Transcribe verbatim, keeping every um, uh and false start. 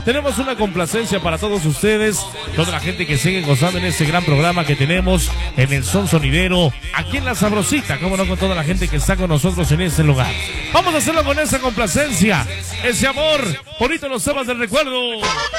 tenemos una complacencia para todos ustedes, toda la gente que sigue gozando en este gran programa que tenemos en el Son Sonidero, aquí en La Sabrosita, como no, con toda la gente que está con nosotros en este lugar. Vamos a hacerlo con esa complacencia, ese amor, bonito los temas del recuerdo.